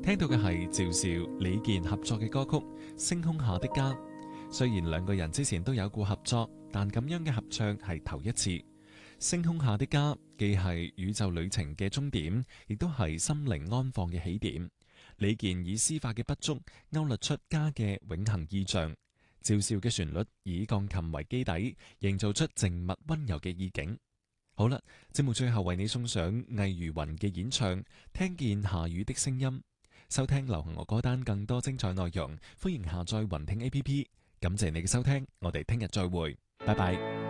聽到嘅係趙少、李健合作嘅歌曲《星空下的家》。雖然兩個人之前都有過合作，但咁樣嘅合唱係頭一次。《星空下的家》既係宇宙旅程嘅終點，亦都係心靈安放嘅起點。李健以詩化嘅筆觸勾勒出家嘅永恆意象，趙少嘅旋律以鋼琴為基底，營造出靜默溫柔嘅意境。好啦，節目最後為你送上魏如雲嘅演唱《聽見下雨的聲音》。收聽流行樂歌單更多精彩內容，歡迎下載雲聽 APP。感謝你嘅收聽，我哋聽日再會，拜拜。